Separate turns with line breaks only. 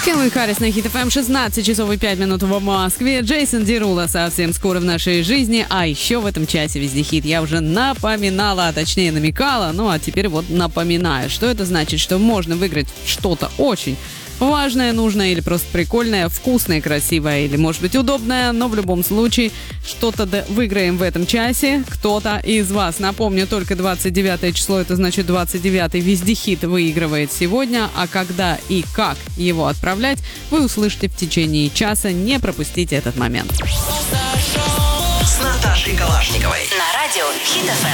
Кэлвин Харрис на Хит ФМ, 16 часов и 5 минут в Москве. Джейсон Деруло совсем скоро в нашей жизни. А еще в этом часе везде хит я уже напоминала, а точнее намекала. Ну а теперь вот напоминаю. Что это значит? Что можно выиграть что-то очень важное, нужное или просто прикольное, вкусное, красивое или, может быть, удобное, но в любом случае что-то выиграем в этом часе. Кто-то из вас. Напомню, только 29 число, это значит 29-й вездехит выигрывает сегодня, а когда и как его отправлять, вы услышите в течение часа. Не пропустите этот момент.
С Наташей Калашниковой
На радио Хит ФМ.